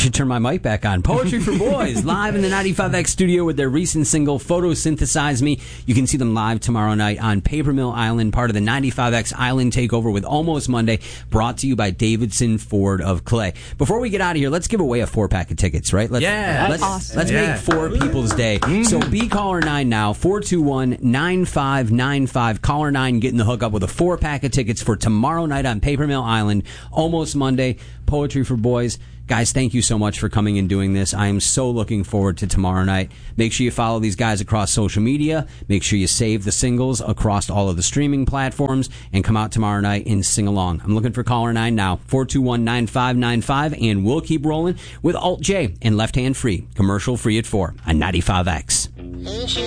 should turn my mic back on. Poetry for Boys, live in the 95X studio with their recent single, Photosynthesize Me. You can see them live tomorrow night on Paper Mill Island, part of the 95X Island Takeover with Almost Monday, brought to you by Davidson Ford of Clay. Before we get out of here, let's give away a 4-pack of tickets, right? Let's awesome. Let's make 4 people's day. So be caller 9 now, 421-9595. Caller 9 getting the hookup with a 4-pack of tickets for tomorrow night on Paper Mill Island, Almost Monday, Poetry for Boys. Guys, thank you so much for coming and doing this. I am so looking forward to tomorrow night. Make sure you follow these guys across social media. Make sure you save the singles across all of the streaming platforms and come out tomorrow night and sing along. I'm looking for caller 9 now, 421-9595, and we'll keep rolling with Alt J and Left Hand Free, commercial free at 4 on 95X.